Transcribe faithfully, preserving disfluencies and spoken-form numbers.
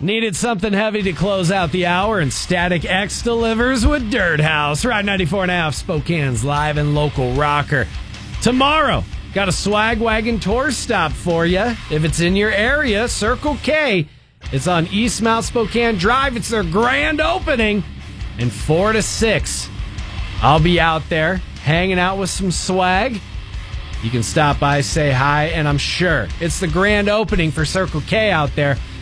Needed something heavy to close out the hour, and Static X delivers with Dirt House. Ride ninety-four and a half, Spokane's live and local rocker. Tomorrow, got a swag wagon tour stop for you. If it's in your area, Circle K. It's on East Mount Spokane Drive. It's their grand opening. And four to six, I'll be out there hanging out with some swag. You can stop by, say hi, and I'm sure it's the grand opening for Circle K out there.